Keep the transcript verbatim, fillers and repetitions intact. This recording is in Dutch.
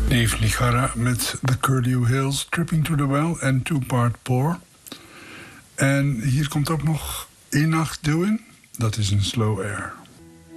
Dave Ligara met The Curlew Hills, Tripping to the Well en Two Part Poor. En hier komt ook nog Enoch Doing, dat is een slow air.